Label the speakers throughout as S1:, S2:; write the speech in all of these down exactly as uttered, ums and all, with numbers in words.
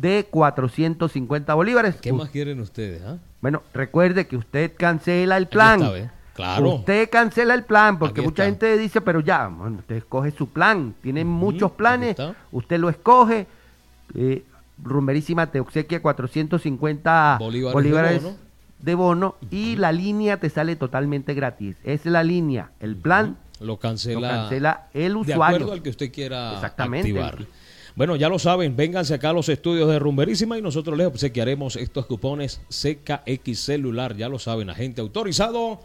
S1: de cuatrocientos cincuenta bolívares.
S2: ¿Qué más quieren ustedes? ¿eh?
S1: Bueno, recuerde que usted cancela el plan.
S2: Está, ¿eh? Claro.
S1: Usted cancela el plan, porque
S2: Aquí
S1: mucha
S2: está.
S1: gente dice, pero ya, bueno, usted escoge su plan. Tienen
S2: Ujú,
S1: muchos
S2: aquí
S1: planes,
S2: está.
S1: usted lo escoge. Eh, Rumberísima te obsequia cuatrocientos cincuenta
S2: Bolívares
S1: bolívares,
S2: de bono.
S1: de bono y la línea te sale totalmente gratis. Es la línea, el plan
S2: Lo cancela,
S1: lo cancela el
S2: de
S1: usuario.
S2: acuerdo al que usted quiera
S1: Exactamente.
S2: activar. Bueno, ya lo saben, vénganse acá a los estudios de Rumberísima y nosotros les obsequiaremos estos cupones C K X Celular. Ya lo saben, agente autorizado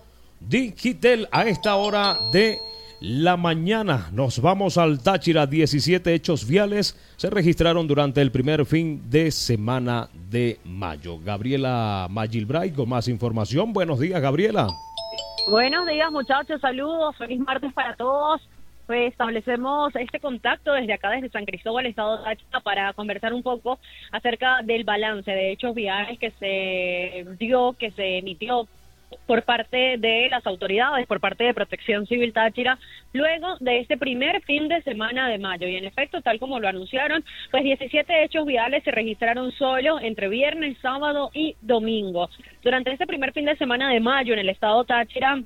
S2: Digitel a esta hora de la mañana. Nos vamos al Táchira. diecisiete hechos viales se registraron durante el primer fin de semana de mayo. Gabriela Magilbray con más información. Buenos días, Gabriela.
S3: Buenos días, muchachos, saludos, feliz martes para todos. Pues establecemos este contacto desde acá, desde San Cristóbal, estado Táchira, para conversar un poco acerca del balance de hechos viales que se dio, que se emitió por parte de las autoridades, por parte de Protección Civil Táchira, luego de este primer fin de semana de mayo. Y en efecto, tal como lo anunciaron, pues diecisiete hechos viales se registraron solo entre viernes, sábado y domingo. Durante este primer fin de semana de mayo en el estado Táchira,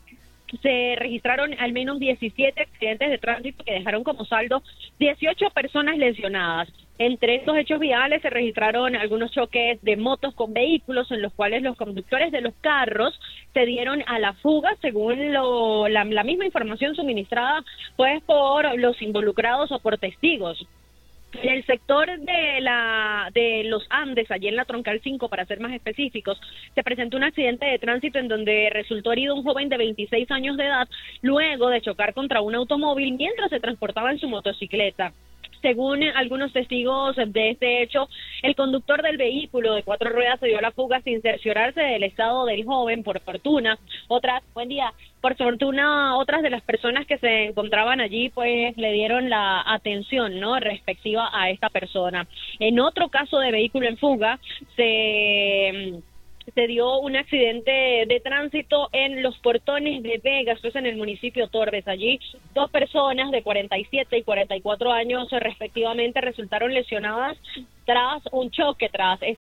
S3: se registraron al menos diecisiete accidentes de tránsito que dejaron como saldo dieciocho personas lesionadas. Entre estos hechos viales se registraron algunos choques de motos con vehículos en los cuales los conductores de los carros se dieron a la fuga, según lo, la, la misma información suministrada pues por los involucrados o por testigos. En el sector de la de los Andes, allí en la Troncal cinco, para ser más específicos, se presentó un accidente de tránsito en donde resultó herido un joven de veintiséis años de edad luego de chocar contra un automóvil mientras se transportaba en su motocicleta. Según algunos testigos de este hecho, el conductor del vehículo de cuatro ruedas se dio a la fuga sin cerciorarse del estado del joven. Por fortuna, otras, buen día, por fortuna, otras de las personas que se encontraban allí, pues le dieron la atención, ¿no?, respectiva a esta persona. En otro caso de vehículo en fuga, se... se dio un accidente de tránsito en los Portones de Vega, esto es en el municipio Torbes. Allí dos personas de cuarenta y siete y cuarenta y cuatro años respectivamente resultaron lesionadas tras un choque, tras